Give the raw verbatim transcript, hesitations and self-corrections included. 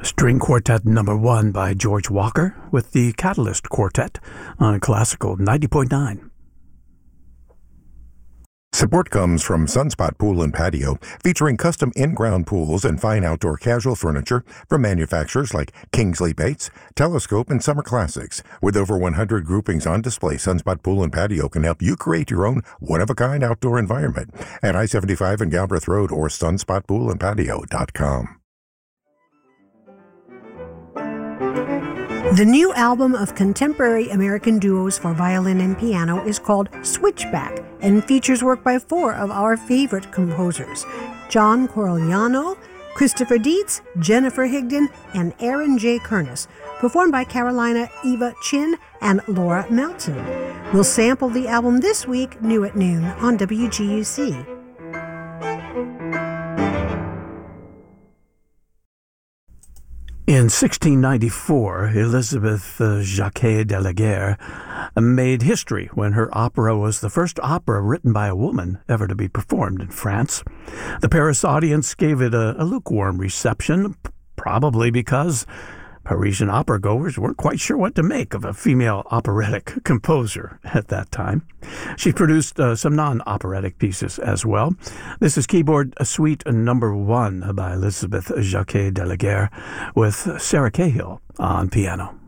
String Quartet Number One by George Walker with the Catalyst Quartet on Classical ninety point nine. Support comes from Sunspot Pool and Patio, featuring custom in-ground pools and fine outdoor casual furniture from manufacturers like Kingsley Bates, Telescope, and Summer Classics. With over one hundred groupings on display, Sunspot Pool and Patio can help you create your own one-of-a-kind outdoor environment at I seventy-five and Galbraith Road or sunspot pool and patio dot com. The new album of contemporary American duos for violin and piano is called Switchback and features work by four of our favorite composers: John Corigliano, Christopher Dietz, Jennifer Higdon, and Aaron J. Kernis, performed by Carolina Eva Chin and Laura Melton. We'll sample the album this week, new at noon on W G U C. In sixteen ninety-four, Elizabeth uh, Jacquet de la Guerre made history when her opera was the first opera written by a woman ever to be performed in France. The Paris audience gave it a, a lukewarm reception, probably because Parisian opera-goers weren't quite sure what to make of a female operatic composer at that time. She produced uh, some non-operatic pieces as well. This is Keyboard Suite Number One by Elizabeth Jacquet de la Guerre with Sarah Cahill on piano.